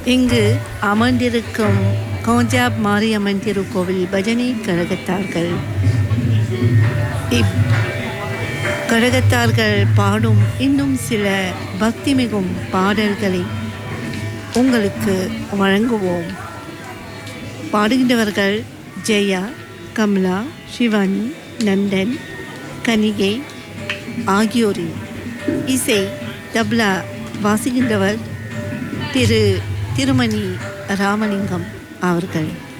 இங்கு அமர்ந்திருக்கும் கோஞ்சாப் மாரியம்மன் திருக்கோவில் பஜனை கழகத்தார்கள் கழகத்தார்கள் பாடும் இன்னும் சில பக்திமிகும் பாடல்களை உங்களுக்கு வழங்குவோம். பாடுகின்றவர்கள் ஜெயா, கமலா, சிவானி, நந்தன், கனிகை ஆகியோரின் இசை தப்லா வாசிக்கின்றவர் திருமணி ராமலிங்கம் அவர்கள்.